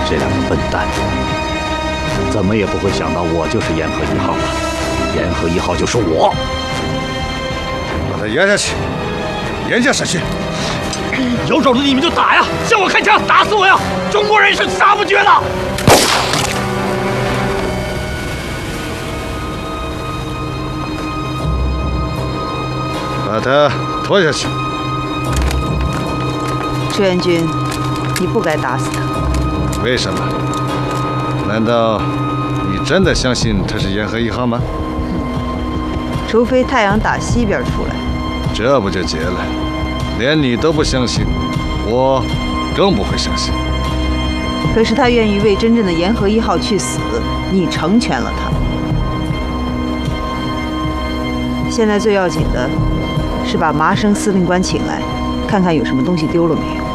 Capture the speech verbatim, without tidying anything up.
这两个笨蛋怎么也不会想到我就是沿河一号吧？沿河一号就是我。 把他压下去，严加审讯。 有种子你们就打呀！向我开枪，打死我呀！中国人是杀不绝的。 把他拖下去。 志愿军，你不该打死他。 为什么？难道你真的相信他是沿河一号吗？ 除非太阳打西边出来。 这不就结了？连你都不相信，我更不会相信。 可是他愿意为真正的沿河一号去死，你成全了他。现在最要紧的是把麻生司令官请来，看看有什么东西丢了没有。